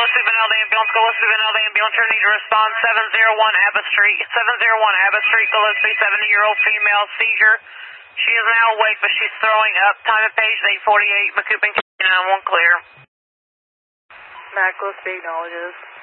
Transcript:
Gillespie Benelli ambulance, Gillespie Benelli ambulance, you need to respond 701 Abbott Street, 701 Abbott Street, Gillespie, 70-year-old female, seizure. She is now awake, but she's throwing up. Time of page 8:48, McCoupin, 9-1 clear. Matt Gillespie acknowledges.